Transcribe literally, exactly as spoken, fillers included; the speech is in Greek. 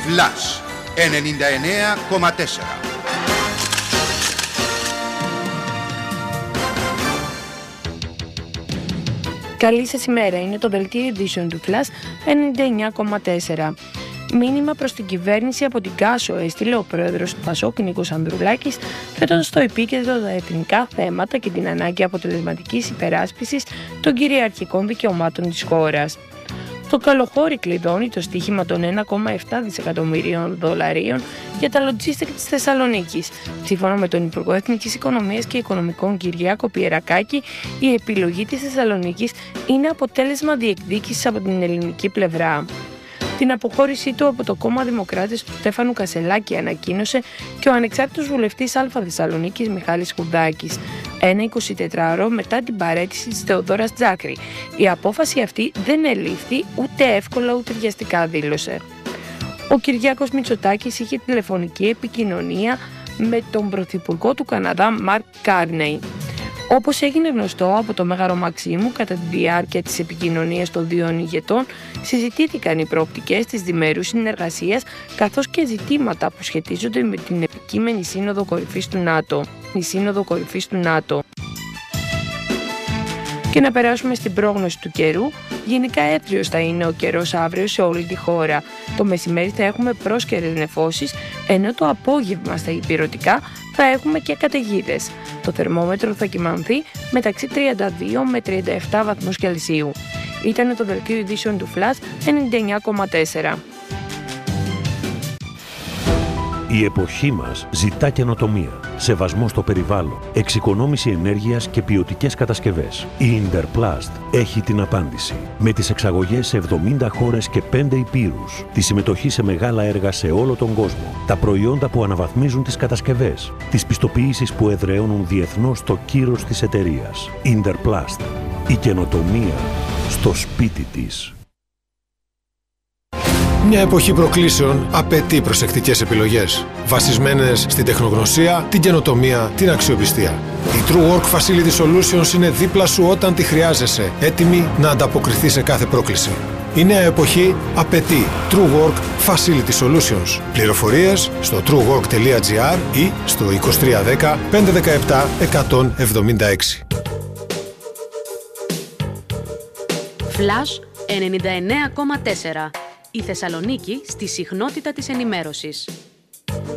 Flash ενενήντα εννέα κόμμα τέσσερα. Καλή σας ημέρα, είναι το δελτίο ειδήσεων του Flash ενενήντα εννέα κόμμα τέσσερα. Μήνυμα προς την κυβέρνηση από την Κάσο έστειλε ο πρόεδρος του Πασόκ Νίκος Ανδρουλάκης, θέτοντας στο επίκεντρο τα εθνικά θέματα και την ανάγκη αποτελεσματικής υπεράσπισης των κυριαρχικών δικαιωμάτων της χώρας. Το καλοχώρι κλειδώνει το στοίχημα των ένα κόμμα επτά δισεκατομμυρίων δολαρίων για τα λοτζίστικ της Θεσσαλονίκης. Σύμφωνα με τον Υπουργό Εθνικής Οικονομίας και Οικονομικών Κυριάκο Πιερακάκη, η επιλογή της Θεσσαλονίκης είναι αποτέλεσμα διεκδίκησης από την ελληνική πλευρά. Την αποχώρησή του από το κόμμα Δημοκράτες του Στέφανου Κασελάκη ανακοίνωσε και ο ανεξάρτητος βουλευτής Α Θεσσαλονίκης Μιχάλης Χουδάκης, ένα εικοσιτετράωρο μετά την παραίτηση της Θεοδόρας Τζάκρη. Η απόφαση αυτή δεν ελήφθη ούτε εύκολα ούτε βιαστικά, δήλωσε. Ο Κυριάκος Μητσοτάκης είχε τηλεφωνική επικοινωνία με τον πρωθυπουργό του Καναδά Μαρκ Κάρνεϊ. Όπως έγινε γνωστό από το Μέγαρο Μαξίμου, κατά τη διάρκεια της επικοινωνίας των δύο ηγετών συζητήθηκαν οι προοπτικές της διμερούς συνεργασίας καθώς και ζητήματα που σχετίζονται με την επικείμενη Σύνοδο Κορυφής του ΝΑΤΟ. Η Σύνοδο Κορυφής του ΝΑΤΟ. Και να περάσουμε στην πρόγνωση του καιρού. Γενικά έθριος θα είναι ο καιρός αύριο σε όλη τη χώρα. Το μεσημέρι θα έχουμε πρόσκαιρες νεφώσεις, ενώ το απόγευμα στα ηπειρωτικά θα έχουμε και καταιγίδες. Το θερμόμετρο θα κυμανθεί μεταξύ τριάντα δύο με τριάντα επτά βαθμούς Κελσίου. Ήταν το δελτίο ειδήσεων του Flash ενενήντα εννέα κόμμα τέσσερα. Η εποχή μας ζητά καινοτομία, σεβασμό στο περιβάλλον, εξοικονόμηση ενέργειας και ποιοτικές κατασκευές. Η Interplast έχει την απάντηση. Με τις εξαγωγές σε εβδομήντα χώρες και πέντε ηπείρους, τη συμμετοχή σε μεγάλα έργα σε όλο τον κόσμο, τα προϊόντα που αναβαθμίζουν τις κατασκευές, τις πιστοποιήσεις που εδραιώνουν διεθνώς το κύρος της εταιρείας. Interplast. Η καινοτομία στο σπίτι της. Μια εποχή προκλήσεων απαιτεί προσεκτικές επιλογές, βασισμένες στην τεχνογνωσία, την καινοτομία, την αξιοπιστία. Η True Work Facility Solutions είναι δίπλα σου όταν τη χρειάζεσαι, έτοιμη να ανταποκριθεί σε κάθε πρόκληση. Η νέα εποχή απαιτεί True Work Facility Solutions. Πληροφορίες στο true work τελεία gr ή στο είκοσι τρία δέκα πεντακόσια δεκαεπτά εκατόν εβδομήντα έξι. Flash ενενήντα εννέα κόμμα τέσσερα. Η Θεσσαλονίκη στη συχνότητα της ενημέρωσης.